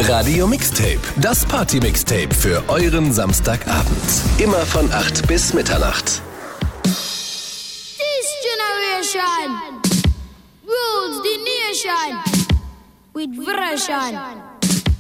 Radio Mixtape, das Party-Mixtape für euren Samstagabend. Immer von 8 bis Mitternacht. This generation rules the nation with version.